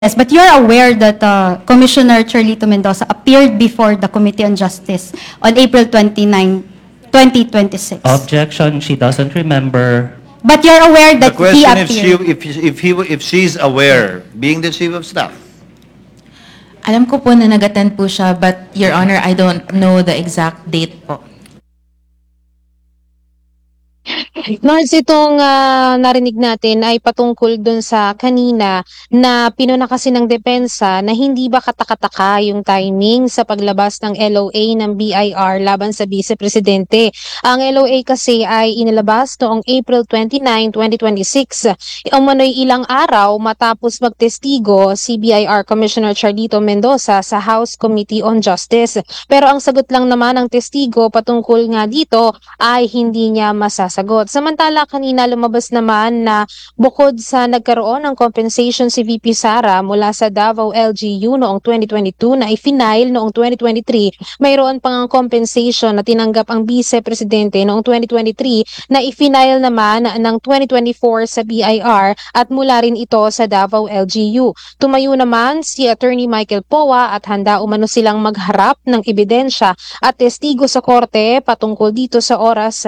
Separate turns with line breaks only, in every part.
Yes, but you're aware that Commissioner Charlito Mendoza appeared before the Committee on Justice on April 29, 2026.
Objection, she doesn't remember.
But you're aware
The
that he
question
appeared.
if she's aware, being the chief of staff.
Alam ko po na nag-attend po siya, but Your Honor, I don't know the exact date po.
Lawrence, itong narinig natin ay patungkol dun sa kanina na pinuna kasi ng depensa na hindi ba katakataka yung timing sa paglabas ng LOA ng BIR laban sa Vice Presidente. Ang LOA kasi ay inilabas noong April 29, 2026. Umano'y ilang araw matapos magtestigo si BIR Commissioner Charlito Mendoza sa House Committee on Justice. Pero ang sagot lang naman ng testigo patungkol nga dito ay hindi niya masasagot. Samantala kanina lumabas naman na bukod sa nagkaroon ng compensation si VP Sara mula sa Davao LGU noong 2022 na i-final noong 2023, mayroon pang compensation na tinanggap ang Vice Presidente noong 2023 na i-final naman ng 2024 sa BIR at mula rin ito sa Davao LGU. Tumayo naman si Attorney Michael Powa at handa umano silang magharap ng ebidensya at testigo sa korte patungkol dito sa oras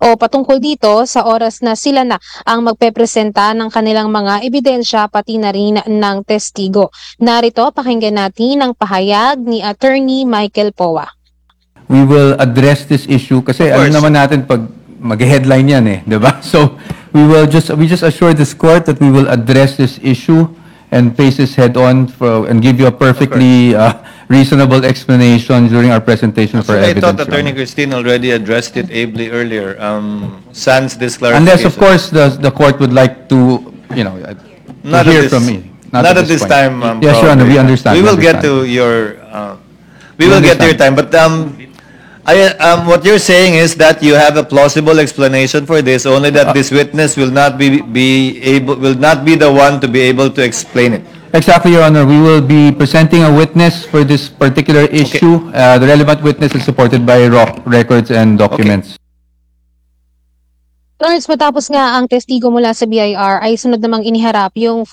sa oras na sila na ang magpepresenta ng kanilang mga ebidensya pati na rin ng testigo. Narito, pakinggan natin ang pahayag ni Attorney Michael Powa.
We will address this issue kasi alam naman natin pag mag-headline yan di ba? So we just assure this court that we will address this issue and face this head on and give you a perfectly reasonable explanation during our presentation for
I
evidence.
thought Attorney Christine already addressed it ably earlier. Sans this clarification.
Unless of course the court would like to
Not
hear
at this-
from me.
Not at this
point.
time.
Yes, Your Honor,
probably.
we understand.
We will
we
get
understand.
to your. We will get to your time, but what you're saying is that you have a plausible explanation for this, only that this witness will not be the one to be able to explain it.
Exactly, Your Honor. We will be presenting a witness for this particular issue. The relevant witness is supported by records and documents.
Lawrence, matapos nga ang testigo mula sa BIR ay sunod namang iniharap yung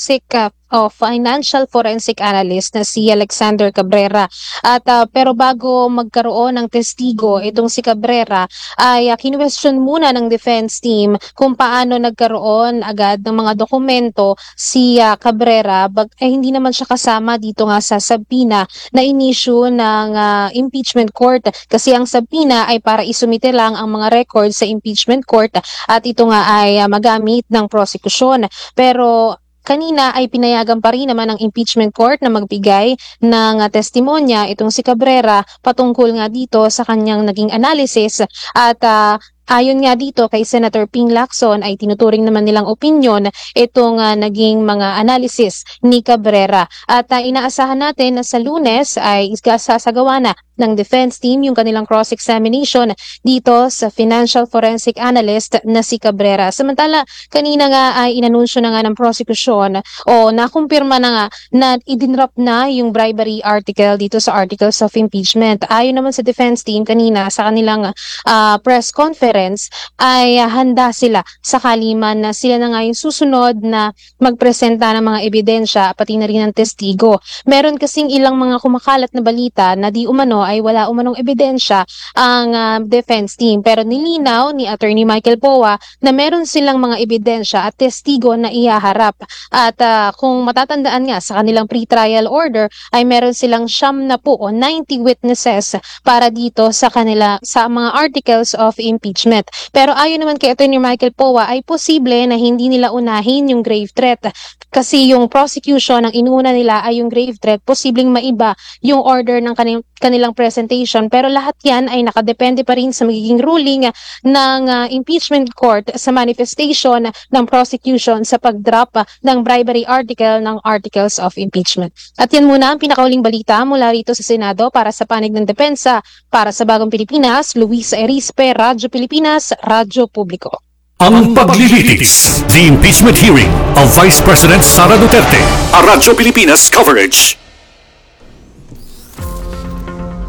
financial forensic analyst na si Alexander Cabrera. At pero bago magkaroon ng testigo itong si Cabrera ay kinwestiyon muna ng defense team kung paano nagkaroon agad ng mga dokumento si Cabrera hindi naman siya kasama dito nga sa subpoena na inisyu ng impeachment court kasi ang subpoena ay para isumite lang ang mga records sa impeachment court at ito nga ay magamit ng prosecution. Pero kanina ay pinayagan pa rin naman ng impeachment court na magbigay ng testimonya itong si Cabrera patungkol nga dito sa kanyang naging analysis at ayon nga dito kay Senator Ping Lacson ay tinuturing naman nilang opinion itong naging mga analysis ni Cabrera. At inaasahan natin na sa Lunes ay sasagawa na ng defense team yung kanilang cross-examination dito sa financial forensic analyst na si Cabrera. Samantala, kanina nga ay inanunsyo na nga ng prosecution o nakumpirma na nga na idinrop na yung bribery article dito sa articles of impeachment. Ayon naman sa defense team kanina sa kanilang press conference ay handa sila sakali man na sila na nga yung susunod na magpresenta ng mga ebidensya pati na rin ng testigo. Meron kasing ilang mga kumakalat na balita na di umano ay wala umanong ebidensya ang defense team. Pero nilinaw ni Attorney Michael Powa na meron silang mga ebidensya at testigo na ihaharap. At kung matatandaan nga sa kanilang pre-trial order ay meron silang 90 o 90 witnesses para dito sa mga articles of impeachment. Pero ayon naman kay Attorney Michael Powa ay posible na hindi nila unahin yung grave threat kasi yung prosecution ang inuna nila ay yung grave threat, posibleng maiba yung order ng kanilang presentation. Pero lahat yan ay nakadepende pa rin sa magiging ruling ng impeachment court sa manifestation ng prosecution sa pag-drop ng bribery article ng articles of impeachment. At yan muna ang pinakauling balita mula rito sa Senado para sa panig ng depensa. Para sa Bagong Pilipinas, Luisa Erispe, Radyo Pilipinas, Radyo Publiko.
Ang paglilitis, the impeachment hearing of Vice President Sara Duterte. A Radyo Pilipinas coverage.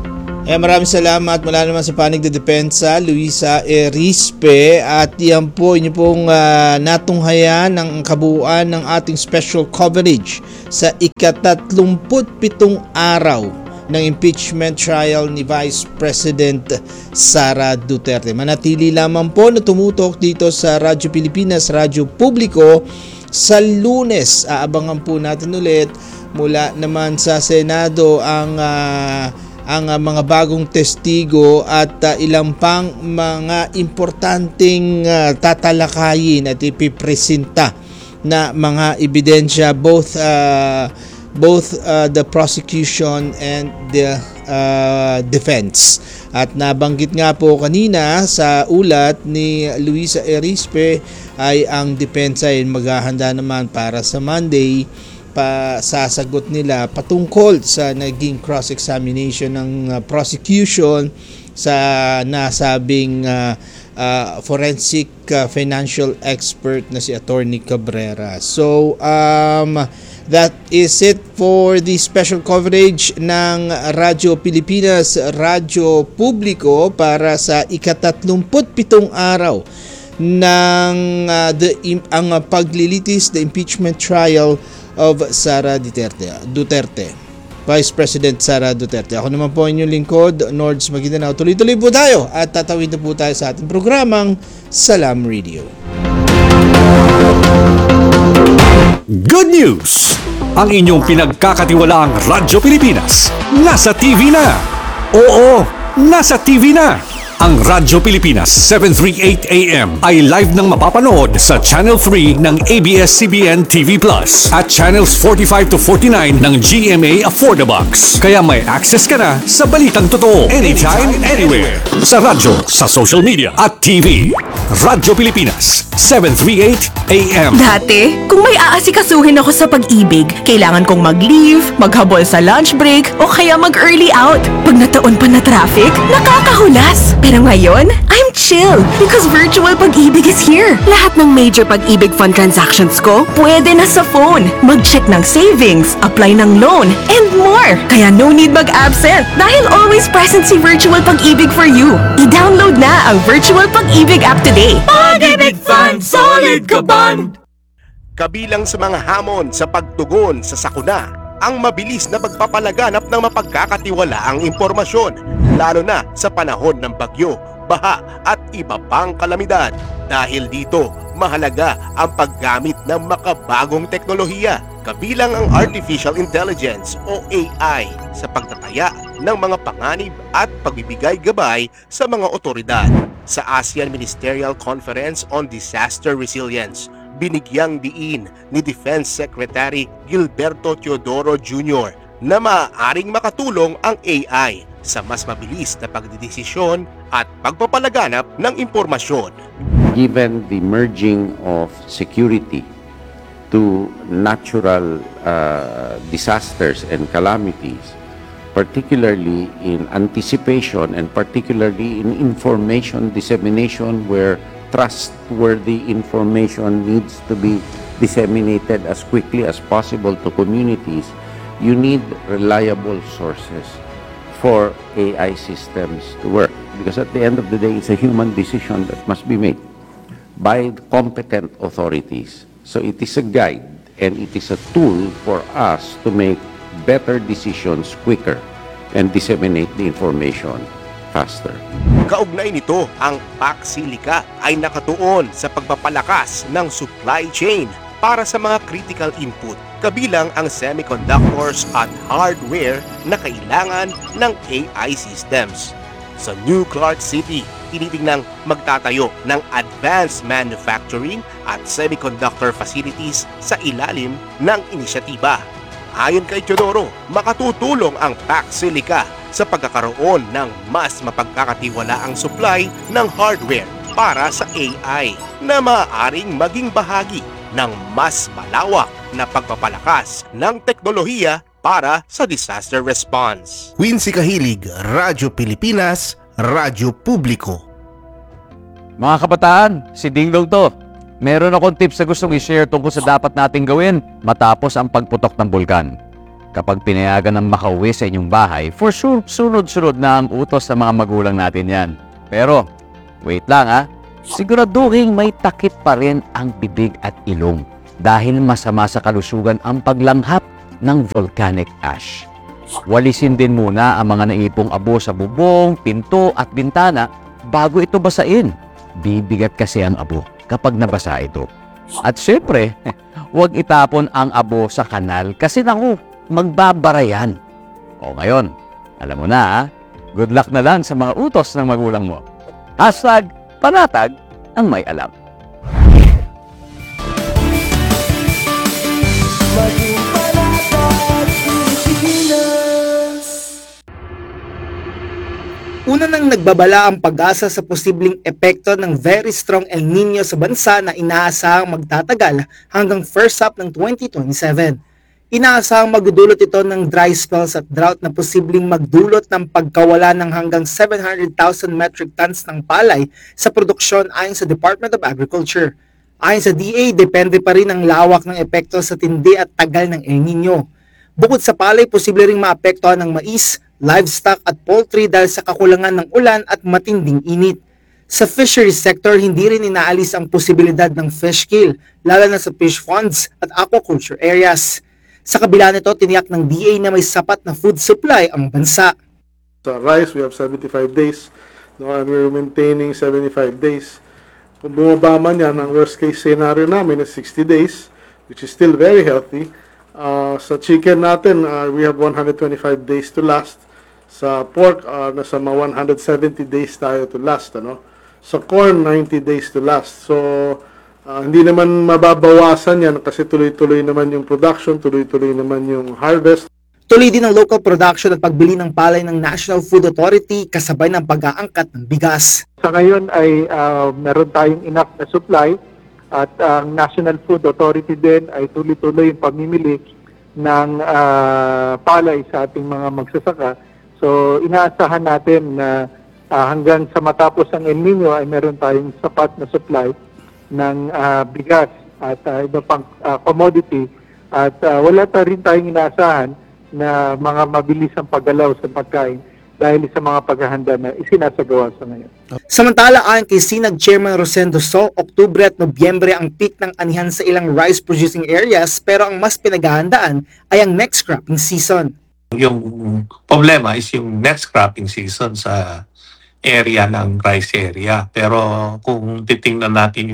Maraming salamat mula naman sa panig de depensa, Luisa Erispe, at yan po inyo pong natunghayan ng kabuuan ng ating special coverage sa ika-37 araw ng impeachment trial ni Vice President Sara Duterte. Manatili lamang po na tumutok dito sa Radyo Pilipinas, Radyo Publiko. Sa Lunes, aabangan po natin ulit mula naman sa Senado ang mga bagong testigo at ilang pang mga importanteng tatalakayin at ipipresenta na mga ebidensya, both the prosecution and the defense. At nabanggit nga po kanina sa ulat ni Luisa Erispe ay ang depensa ay maghahanda naman para sa Monday sasagot nila patungkol sa naging cross-examination ng prosecution sa nasabing forensic financial expert na si Attorney Cabrera. So, that is it for the special coverage ng Radyo Pilipinas, Radyo Publiko para sa ika-37 araw ng ang paglilitis, the impeachment trial of Sara Duterte. Vice President Sara Duterte. Ako naman po inyong lingkod, Nords Maguindanao. Tuloy-tuloy po tayo at tatawid na po tayo sa ating programang Salam Radio.
Good news! Ang inyong pinagkakatiwalaang Radyo Pilipinas nasa TV na. Oo, nasa TV na. Ang Radyo Pilipinas 738 AM ay live nang mapapanood sa Channel 3 ng ABS-CBN TV Plus at Channels 45 to 49 ng GMA Affordabox. Kaya may access ka na sa balitang totoo anytime, anywhere. Sa radyo, sa social media at TV. Radyo Pilipinas 738 AM.
Dati, kung may aasikasuhin ako sa pag-ibig, kailangan kong mag-leave, maghabol sa lunch break, o kaya mag-early out. Pag nataon pa na traffic, nakakahulas. Pero ngayon, I'm chill because virtual pag-ibig is here. Lahat ng major pag-ibig fund transactions ko, pwede na sa phone. Mag-check ng savings, apply ng loan, and more. Kaya no need mag-absent dahil always present si Virtual Pag-ibig for you. I-download na ang Virtual Pag-ibig app today. Pag-ibig Fund, solid ka band!
Kabilang sa mga hamon sa pagtugon sa sakuna, ang mabilis na pagpapalaganap ng mapagkakatiwalaang impormasyon, lalo na sa panahon ng bagyo, baha at iba pang kalamidad. Dahil dito, mahalaga ang paggamit ng makabagong teknolohiya, kabilang ang Artificial Intelligence o AI sa pagtataya ng mga panganib at pagbibigay gabay sa mga otoridad. Sa ASEAN Ministerial Conference on Disaster Resilience, binigyang diin ni Defense Secretary Gilberto Teodoro Jr. na maaaring makatulong ang AI sa mas mabilis na pagdidesisyon at pagpapalaganap ng impormasyon.
Given the merging of security to natural disasters and calamities, particularly in anticipation and particularly in information dissemination where trustworthy information needs to be disseminated as quickly as possible to communities, you need reliable sources for AI systems to work. Because at the end of the day, it's a human decision that must be made by competent authorities. So it is a guide and it is a tool for us to make better decisions quicker and disseminate the information faster.
Kaugnay nito, ang PAC-SILICA ay nakatuon sa pagpapalakas ng supply chain para sa mga critical input, kabilang ang semiconductors at hardware na kailangan ng AI systems. Sa New Clark City, tinitingnang magtatayo ng advanced manufacturing at semiconductor facilities sa ilalim ng inisyatiba. Ayon kay Teodoro, makatutulong ang PAC-SILICA sa pagkakaroon ng mas mapagkakatiwalaang supply ng hardware para sa AI na maaaring maging bahagi ng mas malawak na pagpapalakas ng teknolohiya para sa disaster response.
Quincy Kahilig, Radyo Pilipinas, Radyo Publiko.
Mga kabataan, si Dingdong to. Meron akong tips na gustong i-share tungkol sa dapat nating gawin matapos ang pagputok ng bulkan. Kapag pinayagan ng makauwi sa inyong bahay, for sure, sunod-sunod na ang utos sa mga magulang natin yan. Pero, wait lang ha, siguraduhin may takip pa rin ang bibig at ilong dahil masama sa kalusugan ang paglanghap ng volcanic ash. Walisin din muna ang mga naipong abo sa bubong, pinto at bintana bago ito basain. Bibigat kasi ang abo kapag nabasa ito. At syempre, huwag itapon ang abo sa kanal kasi naku, magbabara yan. O ngayon, alam mo na ha, good luck na lang sa mga utos ng magulang mo. #panatag ang may alam.
Una nang nagbabala ang pag-asa sa posibleng epekto ng very strong El Nino sa bansa na inaasahang magtatagal hanggang first half ng 2027. Inaasahang magdudulot ito ng dry spells at drought na posibleng magdulot ng pagkawala ng hanggang 700,000 metric tons ng palay sa produksyon ayon sa Department of Agriculture. Ayon sa DA, depende pa rin ang lawak ng epekto sa tindi at tagal ng El Nino. Bukod sa palay, posible ring maapektuhan ng mais, livestock at poultry dahil sa kakulangan ng ulan at matinding init. Sa fisheries sector, hindi rin inaalis ang posibilidad ng fish kill, lalo na sa fish ponds at aquaculture areas. Sa kabila nito, tiniyak ng DA na may sapat na food supply ang bansa.
Sa rice, we have 75 days, no, and we're maintaining 75 days. Kung bumaba man yan, ang worst case scenario namin is 60 days, which is still very healthy. Sa chicken natin, we have 125 days to last. Sa pork, nasa mga 170 days tayo to last. Ano? Sa corn, 90 days to last. So, hindi naman mababawasan yan kasi tuloy-tuloy naman yung production, tuloy-tuloy naman yung harvest.
Tuloy din ang local production at pagbili ng palay ng National Food Authority kasabay ng pag-aangkat ng bigas.
Sa ngayon ay meron tayong enough na supply at ang National Food Authority din ay tuloy-tuloy yung pamimili ng palay sa ating mga magsasaka. So inaasahan natin na hanggang sa matapos ang El Nino ay meron tayong sapat na supply ng bigas at iba pang commodity at wala pa rin tayong inaasahan na mga mabilis ang paggalaw sa pagkain dahil sa mga paghahanda na isinasagawa sa ngayon.
Samantala, ayon kay Sinag Chairman Rosendo So, Oktubre at Nobyembre ang peak ng anihan sa ilang rice-producing areas pero ang mas pinaghahandaan ay ang next cropping season.
Yung problema is yung next cropping season sa area ng rice area. Pero kung titingnan natin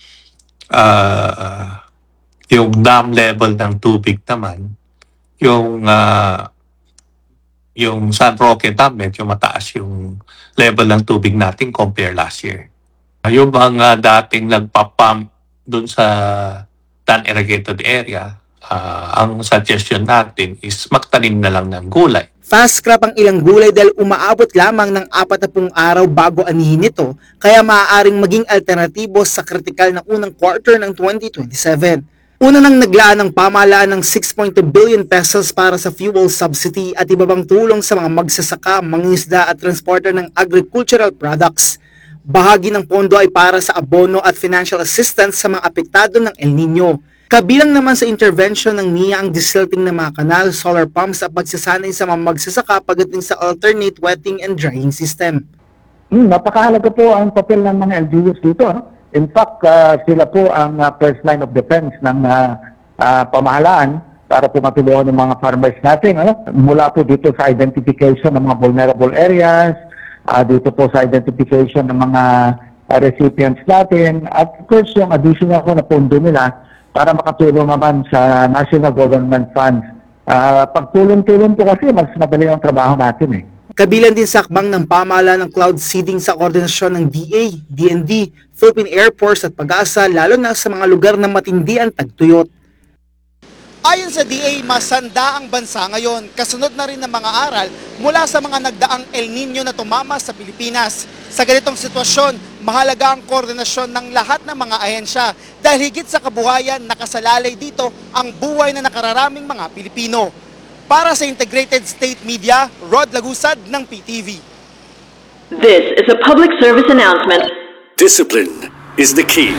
yung dam level ng tubig naman, yung San Roque Dam, medyo mataas yung level ng tubig natin compare last year. Yung mga dating nagpapump dun sa non-irrigated area, ang suggestion natin is magtanim na lang ng gulay.
Fast crop ang ilang gulay dahil umaabot lamang ng 40 araw bago anihin ito, kaya maaaring maging alternatibo sa kritikal na unang quarter ng 2027. Una nang naglaan ng pamahalaan ng 6.2 billion pesos para sa fuel subsidy at iba pang tulong sa mga magsasaka, mangingisda at transporter ng agricultural products. Bahagi ng pondo ay para sa abono at financial assistance sa mga apektado ng El Nino. Kabilang naman sa intervention ng NIA ang desilting ng mga kanal, solar pumps at pagsasanay sa mga magsasaka pagdating sa alternate wetting and drying system.
Napakahalaga po ang papel ng mga LGUs dito. No? In fact, sila po ang first line of defense ng pamahalaan para po matulungan ng mga farmers natin. Ano? Mula po dito sa identification ng mga vulnerable areas, dito po sa identification ng mga recipients natin, at of course yung additional po na pondo nila para makatulong naman sa national government funds. Pagtulong-tulong po kasi mas madali ang trabaho natin eh.
Kabilang din sa akbang ng pamahalaan ng cloud seeding sa koordinasyon ng DA, DND, Philippine Air Force at Pag-asa lalo na sa mga lugar na matindi ang tagtuyot. Ayon sa DA, masanda ang bansa ngayon, kasunod na rin ng mga aral mula sa mga nagdaang El Nino na tumama sa Pilipinas. Sa ganitong sitwasyon, mahalaga ang koordinasyon ng lahat ng mga ahensya dahil higit sa kabuhayan, nakasalalay dito ang buhay na nakararaming mga Pilipino. Para sa Integrated State Media, Rod Lagusad ng PTV.
This is a public service announcement.
Discipline is the key.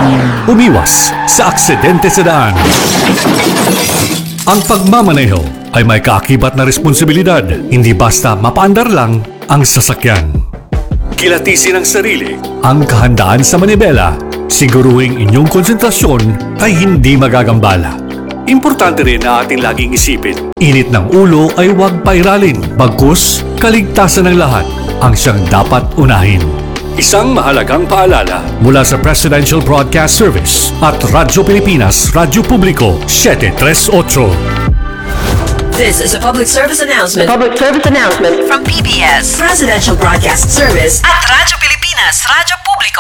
Umiwas sa aksidente sa daan. Ang pagmamaneho ay may kaakibat na responsibilidad. Hindi basta mapaandar lang ang sasakyan. Kilatisin ang sarili, ang kahandaan sa manibela. Siguruhing inyong konsentrasyon ay hindi magagambala. Importante rin na ating laging isipin, init ng ulo ay huwag pairalin, bagkus kaligtasan ng lahat ang siyang dapat unahin. Isang mahalagang paalala mula sa Presidential Broadcast Service at Radyo Pilipinas, Radyo Publiko 738.
This is a public service announcement.
Public service announcement.
From PBS, Presidential Broadcast Service at Radyo Pilipinas, Radyo Publiko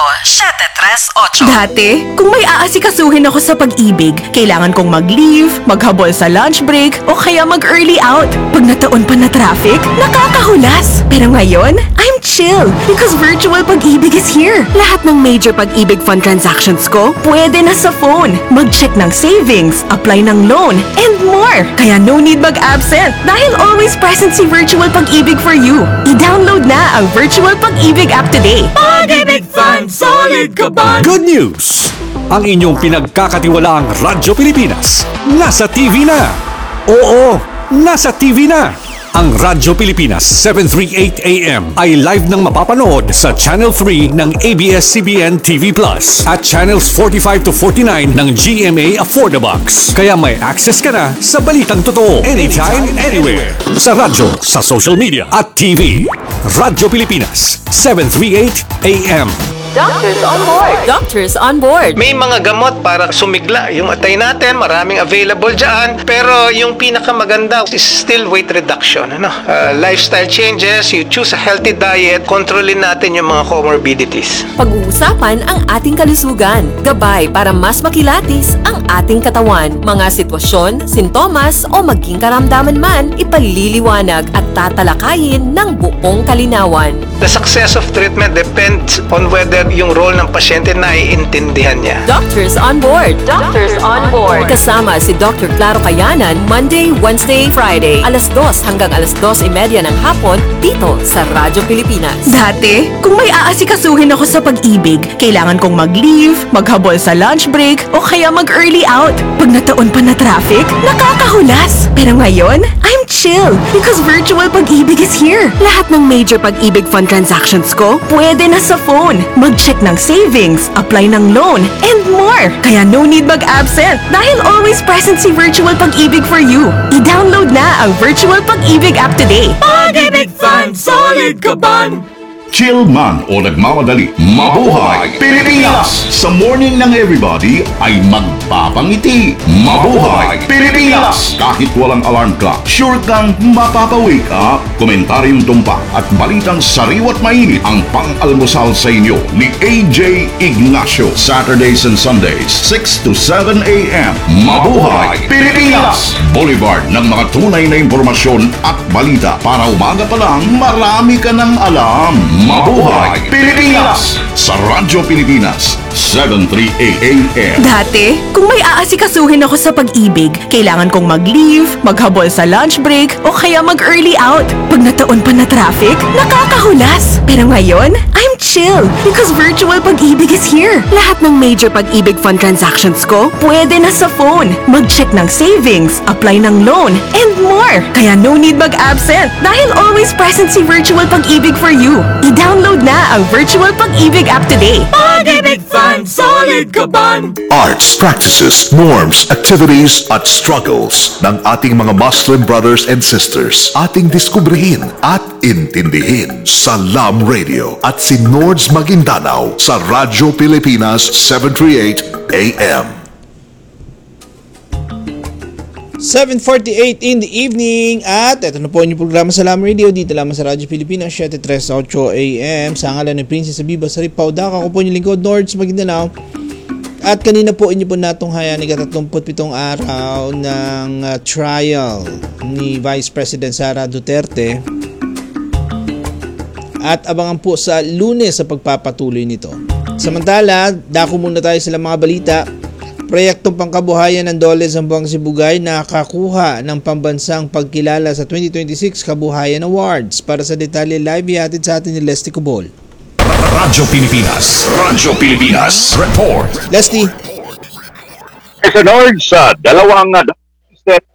738. Dati, kung may aasikasuhin ako sa pag-ibig, kailangan kong mag-leave, maghabol sa lunch break, o kaya mag-early out. Pag nataon pa na traffic, nakakahulas. Pero ngayon, I'm chill because virtual pag-ibig is here. Lahat ng major pag-ibig fund transactions ko, pwede na sa phone. Mag-check ng savings, apply ng loan, and more. Kaya no need mag-absent dahil always present si Virtual Pag-ibig for you. I-download na ang Virtual Pag-ibig app today. Pag-ibig Fund, solid ka ba?
Good news! Ang inyong pinagkakatiwalaang Radyo Pilipinas nasa TV na. Oo, nasa TV na. Ang Radyo Pilipinas 738 AM ay live nang mapapanood sa Channel 3 ng ABS-CBN TV Plus at Channels 45 to 49 ng GMA Affordabox. Kaya may access ka na sa balitang totoo anytime, anywhere. Sa radyo, sa social media at TV. Radyo Pilipinas 738 AM.
Doctors on board. Doctors on board.
May mga gamot para sumigla yung atay natin, maraming available dyan. Pero yung pinakamaganda is still weight reduction. Lifestyle changes, you choose a healthy diet, kontrolin natin yung mga comorbidities.
Pag-uusapan ang ating kalusugan. Gabay para mas makilatis ang ating katawan. Mga sitwasyon, sintomas o maging karamdaman man, ipaliliwanag at tatalakayin ng buong kalinawan.
The success of treatment depends on whether yung role ng pasyente na iintindihan niya.
Doctors on board. Doctors on board. Kasama si Dr. Claro Cayanan, Monday, Wednesday, Friday, alas 2 hanggang alas 2:30 ng hapon, dito sa Radyo Pilipinas. Dati, kung may aasikasuhin ako sa pag-ibig, kailangan kong mag-leave, maghabol sa lunch break, o kaya mag-early out. Pag nataon pa na traffic, nakakahulas. Pero ngayon, I'm chill because virtual pag-ibig is here. Lahat ng major pag-ibig fund transactions ko, pwede na sa phone. Mag-check ng savings, apply ng loan, and more. Kaya no need mag-absent dahil always present si Virtual Pag-ibig for you. I-download na ang Virtual Pag-ibig app today. Pag-ibig Fund, solid ka ba?
Chill man o nagmamadali, mabuhay Pilipinas! Sa morning ng everybody ay magpapangiti. Mabuhay Pilipinas! Kahit walang alarm clock, sure kang mapapawake up. Komentaryong tumpak at balitang sariwat mainit ang pang-almusal sa inyo ni AJ Ignacio. Saturdays and Sundays, 6 to 7 a.m. Mabuhay Pilipinas! Boulevard ng mga tunay na impormasyon at balita para umaga pa lang marami ka ng alam. Mabuhay Pilipinas! Sa Radyo Pilipinas 738 AM.
Dati, kung may aasikasuhin ako sa pag-ibig, kailangan kong mag-leave, maghabol sa lunch break, o kaya mag-early out. Pag nataon pa na traffic, nakakahulas. Pero ngayon, I'm chill because virtual pag-ibig is here. Lahat ng major pag-ibig fund transactions ko, pwede na sa phone. Mag-check ng savings, apply ng loan, and more. Kaya no need mag-absent dahil always present si Virtual Pag-ibig for you. I-download na ang Virtual Pag-ibig app today. Pag-ibig Fund, solid ka ba?
Arts, practices, norms, activities at struggles ng ating mga Muslim brothers and sisters. Ating diskubrihin at intindihin sa Lam Radio at si Nords Maguindanao sa Radyo Pilipinas 738 AM.
7:48 in the evening at ito na po yung programa sa Lam Radio dito lamang sa Radyo Pilipinas 738 AM sa ngalan ni Princess Abiba Saripaudak. Ako po yung lingkod Nords Maguindanao at kanina po inyo po natunghayan ni 37 araw ng trial ni Vice President Sara Duterte at abangan po sa Lunes sa pagpapatuloy nito. Samantala, dako muna tayo sa mga balita. Proyektong pangkabuhayan ng Dole Zamboanga Sibugay nakakuha ng pambansang pagkilala sa 2026 Kabuhayan Awards. Para sa detalye live, ihatid sa atin ni Leslie Cubol.
Radyo Pilipinas. Radyo Pilipinas. Report.
Leslie.
Sa Nords, dalawang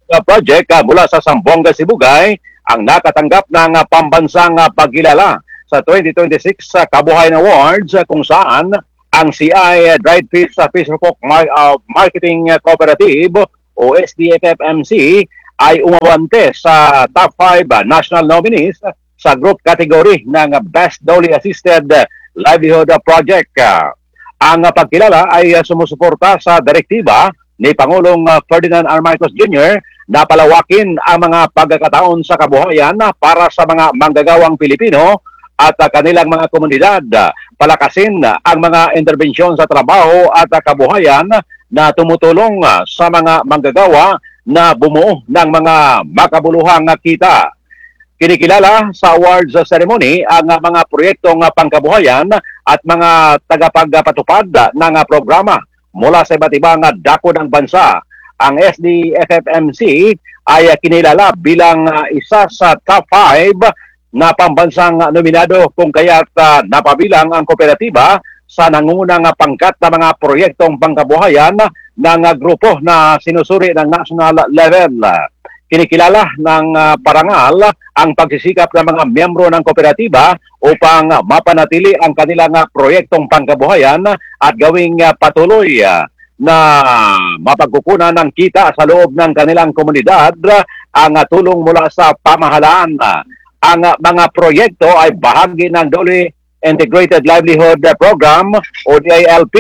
project mula sa Zamboanga, Sibugay ang nakatanggap ng pambansang pagkilala sa 2026 Kabuhayan Awards kung saan ang CI Dried Fish Fisher-Folk Marketing Cooperative o SDFFMC ay umawante sa top 5 national nominees sa group category ng Best Dolly Assisted Livelihood Project. Ang pagkilala ay sumusuporta sa direktiba ni Pangulong Ferdinand R. Marcos Jr. na palawakin ang mga pagkakataon sa kabuhayan para sa mga manggagawang Pilipino at kanilang mga komunidad. Palakasin ang mga interbensyon sa trabaho at kabuhayan na tumutulong sa mga manggagawa na bumuo ng mga makabuluhang kita. Kinikilala sa awards ceremony ang mga proyektong pangkabuhayan at mga tagapagpatupad ng programa mula sa iba't ibang dako ng bansa. Ang SDFFMC ay kinilala bilang isa sa top 5 na pambansang nominado kung kaya't napabilang ang kooperatiba sa nangungunang pangkat na mga proyektong pangkabuhayan ng grupo na sinusuri ng national level. Kinikilala ng parangal ang pagsisikap ng mga miyembro ng kooperatiba upang mapanatili ang kanilang proyektong pangkabuhayan at gawing patuloy na mapagkukunan ng kita sa loob ng kanilang komunidad ang tulong mula sa pamahalaan. Ang mga proyekto ay bahagi ng Dolly Integrated Livelihood Program o DILP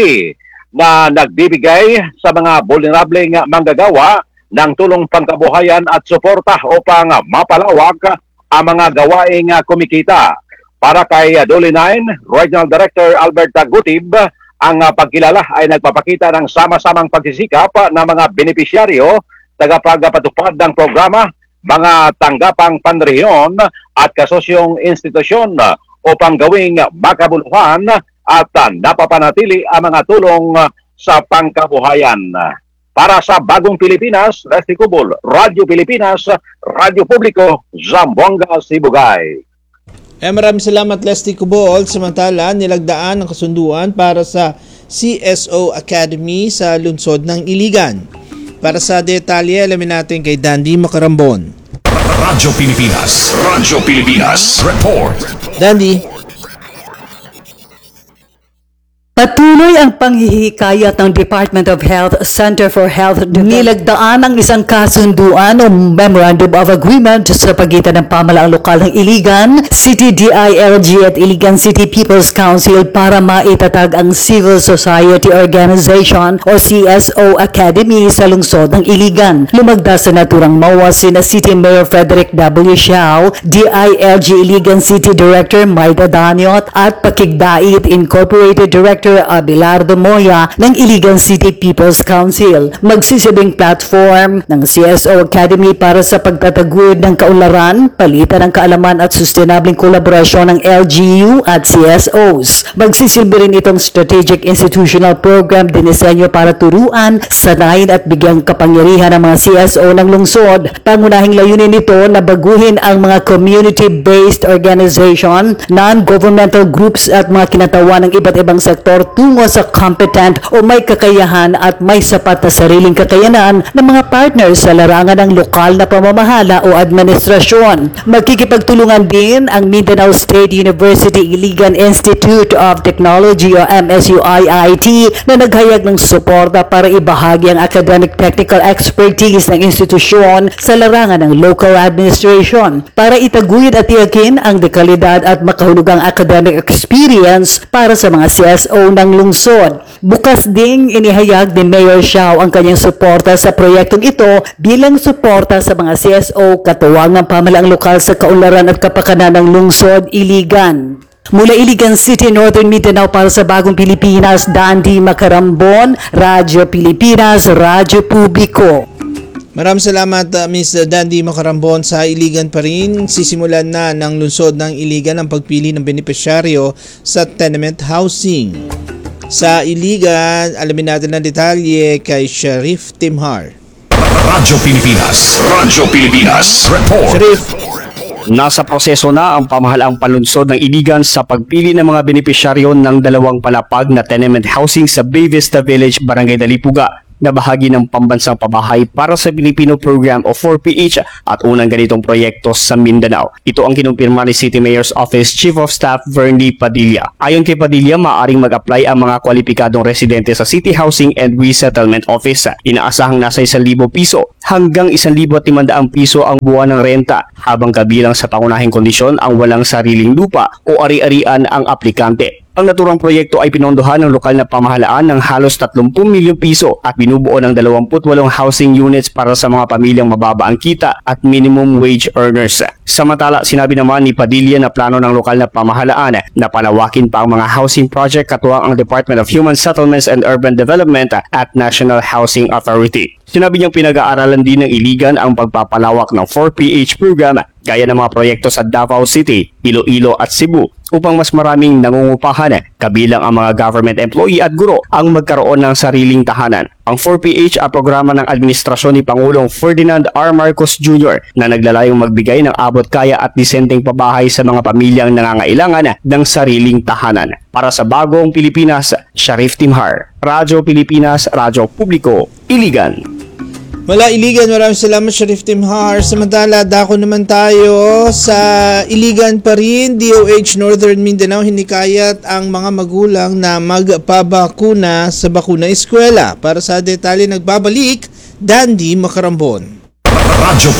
na nagbibigay sa mga vulnerableng manggagawa ng tulong pangkabuhayan at suporta upang mapalawak ang mga gawaing kumikita. Para kay Dolly 9, Regional Director Albert Gutib, ang pagkilala ay nagpapakita ng sama-samang pagsisikap ng mga benepisyaryo, tagapagpatupad ng programa, mga tanggapang panrehiyon at kasosyong institusyon upang gawing makabuluhan at napapanatili ang mga tulong sa pangkabuhayan. Para sa Bagong Pilipinas, Leslie Cubol, Radyo Pilipinas, Radyo Publiko, Zamboanga, Sibugay.
Maraming salamat Leslie Cubol. Samantala, nilagdaan ang kasunduan para sa CSO Academy sa lungsod ng Iligan. Para sa detalye, alamin natin kay Dandy Macarambon.
Radyo Pilipinas. Radyo Pilipinas. Report.
Dandy.
Patuloy ang panghihikayat ng Department of Health Center for Health nilagdaan ang isang kasunduan o Memorandum of Agreement sa pagitan ng pamahalaang lokal ng Iligan, City DILG at Iligan City People's Council para maitatag ang Civil Society Organization o CSO Academy sa lungsod ng Iligan. Lumagda sa naturang MOA sina City Mayor Frederick W. Xiao, DILG Iligan City Director Maida Daniot at Pakigdait Incorporated Director Abelardo Moya ng Iligan City People's Council. Magsisilbing platform ng CSO Academy para sa pagtataguyod ng kaunlaran, palitan ng kaalaman at sustainabling kolaborasyon ng LGU at CSOs. Magsisilbi rin itong strategic institutional program dinisenyo para turuan, sanayin at bigyang kapangyarihan ng mga CSO ng lungsod. Pangunahing layunin nito na baguhin ang mga community-based organization, non-governmental groups at mga kinatawan ng iba't ibang sektor tungo sa competent o may kakayahan at may sapat na sariling kakayanan ng mga partners sa larangan ng lokal na pamamahala o administrasyon. Magkikipagtulungan din ang Mindanao State University Iligan Institute of Technology o MSU-IIT na naghayag ng suporta para ibahagi ang academic technical expertise ng institusyon sa larangan ng local administration para itaguyod at tiyakin ang dekalidad at makahulugang academic experience para sa mga CSO ng lungsod. Bukas ding inihayag ni Mayor Xiao ang kanyang suporta sa proyektong ito bilang suporta sa mga CSO katuwang ng pamahalaang lokal sa kaunlaran at kapakanan ng lungsod Iligan. Mula Iligan City, Northern Mindanao para sa Bagong Pilipinas, Dandy Macarambon, Radyo Pilipinas, Radyo Publiko.
Maraming salamat Ms. Dandy Macarambon. Sa Iligan pa rin, sisimulan na ng lungsod ng Iligan ang pagpili ng benepisyaryo sa tenement housing. Sa Iligan, alamin natin ang detalye kay Sharif Timhar.
Radyo Pilipinas. Radyo Pilipinas. Report.
Sharif.
Nasa proseso na ang pamahalaang palunsod ng Iligan sa pagpili ng mga benepisyaryo ng dalawang palapag na tenement housing sa Bay Vista Village, Barangay Dalipuga. na bahagi ng Pambansang Pabahay para sa Pilipino Program o 4PH at unang ganitong proyekto sa Mindanao. Ito ang kinumpirma ni City Mayor's Office Chief of Staff Vernie Padilla. Ayon kay Padilla, maaaring mag-apply ang mga kwalipikadong residente sa City Housing and Resettlement Office. Inaasahang nasa 1,000 piso hanggang 1,500 piso ang buwan ng renta, habang kabilang sa pangunahing kondisyon ang walang sariling lupa o ari-arian ang aplikante. Ang naturang proyekto ay pinondohan ng lokal na pamahalaan ng halos 30 milyong piso at binubuo ng 28 housing units para sa mga pamilyang mababa ang kita at minimum wage earners. Samantala, sinabi naman ni Padilla na plano ng lokal na pamahalaan na palawakin pa ang mga housing project katuwang ang Department of Human Settlements and Urban Development at National Housing Authority. Sinabi niyang pinag-aaralan din ng Iligan ang pagpapalawak ng 4PH program gaya ng mga proyekto sa Davao City, Iloilo at Cebu upang mas maraming nangungupahan kabilang ang mga government employee at guro ang magkaroon ng sariling tahanan. Ang 4PH ay programa ng administrasyon ni Pangulong Ferdinand R. Marcos Jr. na naglalayong magbigay ng abot kaya at disenteng pabahay sa mga pamilyang nangangailangan ng sariling tahanan. Para sa Bagong Pilipinas, Sharif Timhar, Radyo Pilipinas, Radyo Publiko, Iligan.
Mula Iligan, maraming salamat Sharif Timhar. Samantala, dako naman tayo sa Iligan pa rin. DOH Northern Mindanao hinikayat ang mga magulang na magpabakuna sa bakuna eskwela. Para sa detalye, nagbabalik Dandy Macarambon.
Radyo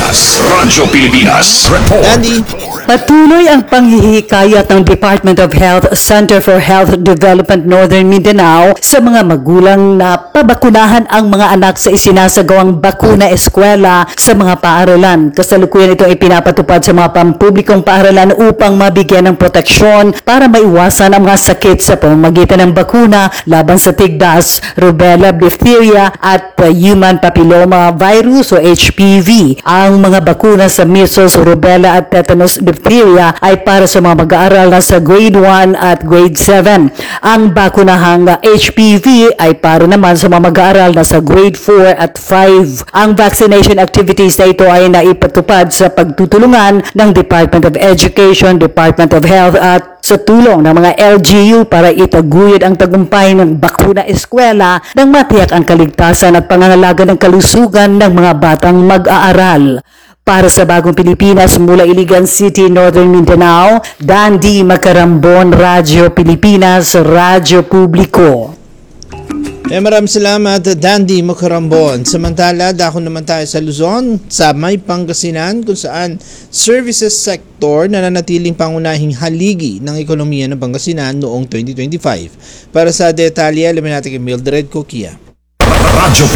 Pilipinas Report.
Dandy.
Patuloy ang panghihikayat ng Department of Health Center for Health Development Northern Mindanao sa mga magulang na pabakunahan ang mga anak sa isinasagawang bakuna eskwela sa mga paaralan. Kasalukuyan ito ay pinapatupad sa mga pampublikong paaralan upang mabigyan ng proteksyon para maiwasan ang mga sakit sa pamamagitan ng bakuna laban sa tigdas, rubella, diphtheria at human papilloma virus o HPV. Ang mga bakuna sa measles, rubella at tetanus diphtheria ay para sa mga mag-aaral na sa grade 1 at grade 7. Ang bakunahang HPV ay para naman sa mga mag-aaral na sa grade 4 at 5. Ang vaccination activities na ito ay naipatupad sa pagtutulungan ng Department of Education, Department of Health at sa tulong ng mga LGU para itaguyod ang tagumpay ng bakuna eskwela nang matiyak ang kaligtasan at pangangalaga ng kalusugan ng mga batang mag-aaral. Para sa Bagong Pilipinas mula Iligan City, Northern Mindanao, Dandy Macarambon, Radyo Pilipinas, Radyo Publiko.
Maraming salamat Dandy Macarambon. Samantala, dako naman tayo sa Luzon, sa may Pangasinan kung saan services sector na nanatiling pangunahing haligi ng ekonomiya ng Pangasinan noong 2025. Para sa detalye, alamin natin kay Mildred Coquia.
Radyo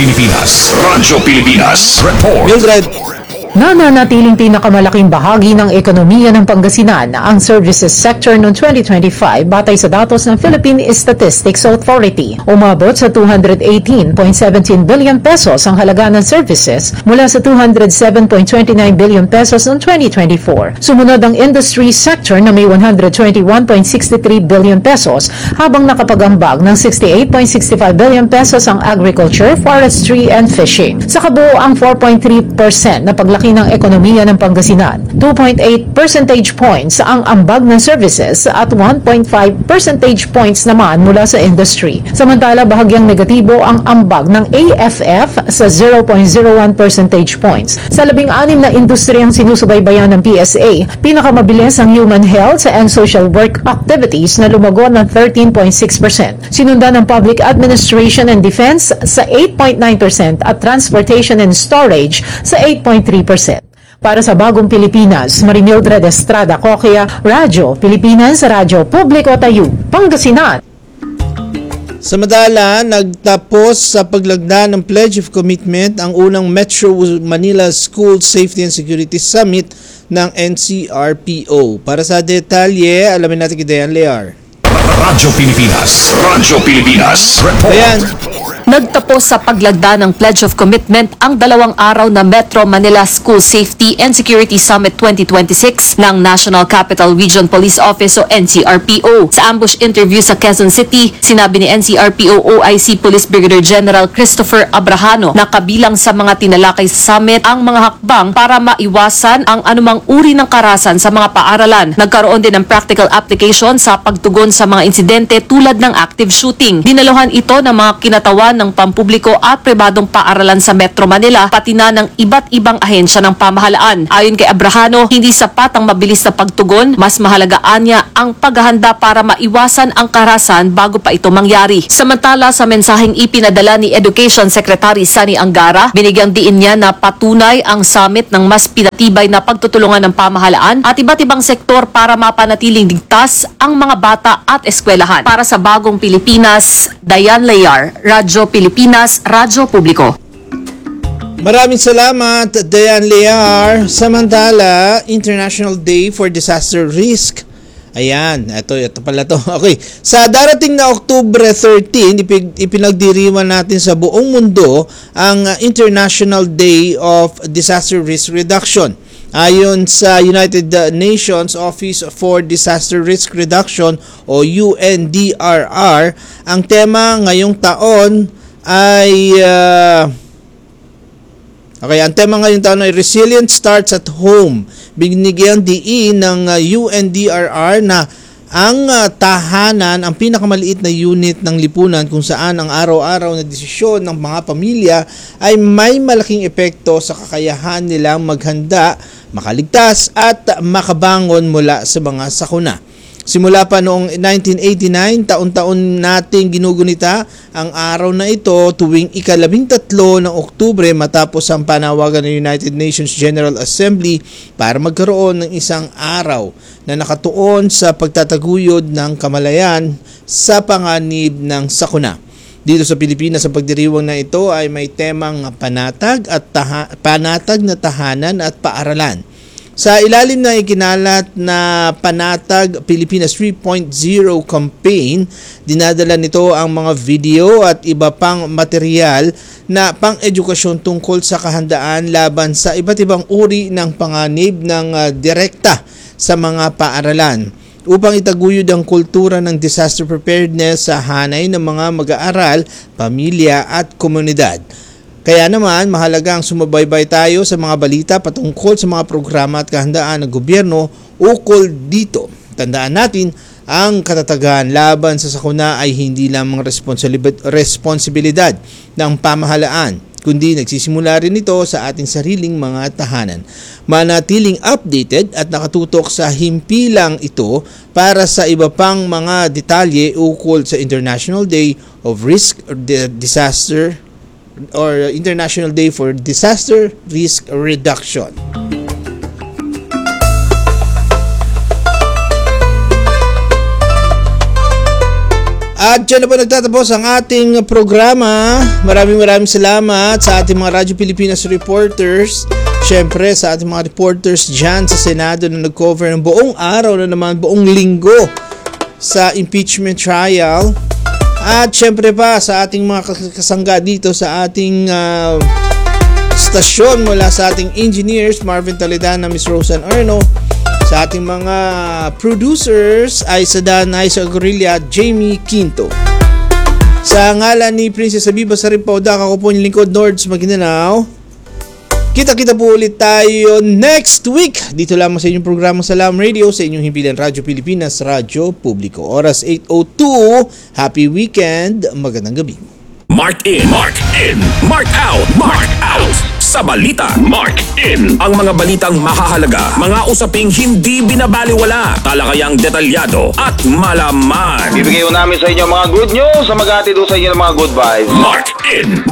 Pilipinas Report.
Mildred.
Nananatiling pinakamalaking bahagi ng ekonomiya ng Pangasinan ang services sector noong 2025 batay sa datos ng Philippine Statistics Authority. Umabot sa 218.17 billion pesos ang halaga ng services mula sa 207.29 billion pesos noong 2024. Sumunod ang industry sector na may 121.63 billion pesos habang nakapag-ambag ng 68.65 billion pesos ang agriculture, forestry, and fishing. Sa kabuoang 4.3% na paglaki ng ekonomiya ng Pangasinan. 2.8 percentage points ang ambag ng services at 1.5 percentage points naman mula sa industry. Samantala, bahagyang negatibo ang ambag ng AFF sa 0.01 percentage points. Sa 16 na industriyang sinusubaybayan ng PSA, pinakamabilis ang human health and social work activities na lumago ng 13.6%. Sinundan ng public administration and defense sa 8.9% at transportation and storage sa 8.3%. Para sa Bagong Pilipinas, Marimildred Estrada Coquia, Radyo Pilipinas, Radyo Publiko Tayo, Pangasinan.
Samantala, nagtapos sa paglagda ng Pledge of Commitment ang unang Metro Manila School Safety and Security Summit ng NCRPO. Para sa detalye, alamin natin kay Dayan Lear.
Radyo Pilipinas Report.
Dayan.
Nagtapos sa paglagda ng Pledge of Commitment ang 2 araw na Metro Manila School Safety and Security Summit 2026 ng National Capital Region Police Office o NCRPO. Sa ambush interview sa Quezon City, sinabi ni NCRPO OIC Police Brigadier General Christopher Abrahano na kabilang sa mga tinalakay sa summit ang mga hakbang para maiwasan ang anumang uri ng karahasan sa mga paaralan. Nagkaroon din ng practical application sa pagtugon sa mga insidente tulad ng active shooting. Dinaluhan ito ng mga kinatawan ng pampubliko at pribadong paaralan sa Metro Manila, pati na ng iba't ibang ahensya ng pamahalaan. Ayon kay Abrahano, hindi sapat ang mabilis na pagtugon, mas mahalagaan niya ang paghahanda para maiwasan ang karahasan bago pa ito mangyari. Samantala, sa mensaheng ipinadala ni Education Secretary Sani Angara, binigyang diin niya na patunay ang summit ng mas pinatibay na pagtutulungan ng pamahalaan at iba't ibang sektor para mapanatiling ligtas ang mga bata at eskwelahan. Para sa Bagong Pilipinas, Dayan Layar, Radyo Pilipinas, Radyo Publiko.
Maraming salamat, Dayan Lear. Samantala, International Day for Disaster Risk. Ayan, ito pala to. Okay, sa darating na October 13, ipinagdiriwang natin sa buong mundo ang International Day of Disaster Risk Reduction. Ayon sa United Nations Office for Disaster Risk Reduction o UNDRR, ang tema ngayong taon ay Resilience Starts at Home. Binigyang diin ng UNDRR na ang tahanan ang pinakamaliit na unit ng lipunan kung saan ang araw-araw na desisyon ng mga pamilya ay may malaking epekto sa kakayahan nilang maghanda, makaligtas at makabangon mula sa mga sakuna. Simula pa noong 1989, taon-taon nating ginugunita ang araw na ito tuwing ika-13 ng Oktubre matapos ang panawagan ng United Nations General Assembly para magkaroon ng isang araw na nakatuon sa pagtataguyod ng kamalayan sa panganib ng sakuna. Dito sa Pilipinas, ang pagdiriwang na ito ay may temang panatag na tahanan at paaralan. Sa ilalim ng ikinalat na Panatag Pilipinas 3.0 campaign, dinadala nito ang mga video at iba pang material na pang-edukasyon tungkol sa kahandaan laban sa iba't ibang uri ng panganib ng direkta sa mga paaralan upang itaguyod ang kultura ng disaster preparedness sa hanay ng mga mag-aaral, pamilya at komunidad. Kaya naman, mahalagang sumabaybay tayo sa mga balita patungkol sa mga programa at kahandaan ng gobyerno ukol dito. Tandaan natin, ang katatagan laban sa sakuna ay hindi lamang responsibilidad ng pamahalaan, kundi nagsisimula rin ito sa ating sariling mga tahanan. Manatiling updated at nakatutok sa himpilang ito para sa iba pang mga detalye ukol sa International Day of Risk Disaster or International Day for Disaster Risk Reduction. At dyan na po nagtatapos ang ating programa. Maraming salamat sa ating mga Radyo Pilipinas reporters. Siyempre sa ating mga reporters dyan sa Senado na nag-cover ng buong araw na naman, buong linggo sa impeachment trial. At syempre pa sa ating mga kasangga dito sa ating stasyon mula sa ating engineers, Marvin Toledana, Miss Rosan Arno, sa ating mga producers, Aisa Dan, Aisa Gorilla, Jamie Quinto. Sa ngalan ni Princess Abiba Saripauda, ako po yung lingkod Nords Maguindanao. Kita-kita po ulit tayo next week dito lamang sa inyong programa Salam Radio sa inyong himpilan Radyo Pilipinas, Radyo Publiko. Oras 8:02. Happy weekend. Magandang gabi.
Mark in, mark in, mark out, mark out. Sa balita, mark in ang mga balitang mahahalaga, mga usaping hindi binabaliwala, talakayang detalyado at malaman.
Bibigay ko namin sa inyo mga good news sa maghatid sa inyo ng mga good vibes.
Mark in.